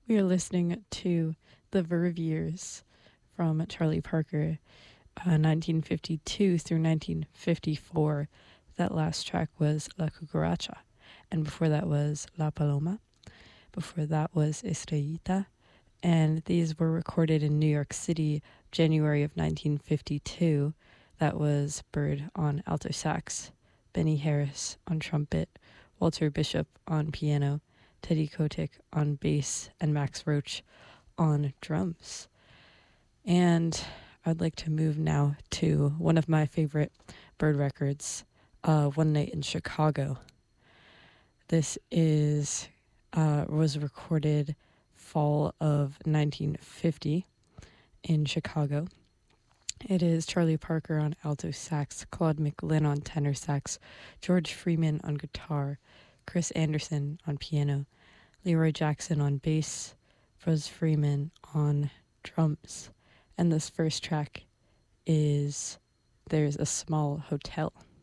We are listening to The Verve Years from Charlie Parker, 1952 through 1954. That last track was La Cucaracha, and before that was La Paloma. Before that was Estrellita, and these were recorded in New York City, January of 1952. That was Bird on alto sax, Benny Harris on trumpet, Walter Bishop on piano, Teddy Kotick on bass, and Max Roach on drums. And I'd like to move now to one of my favorite Bird records, One Night in Chicago. This was recorded fall of 1950 in Chicago. It is Charlie Parker on alto sax, Claude McLinn on tenor sax, George Freeman on guitar, Chris Anderson on piano, Leroy Jackson on bass, Buzz Freeman on drums. And this first track is There's a Small Hotel.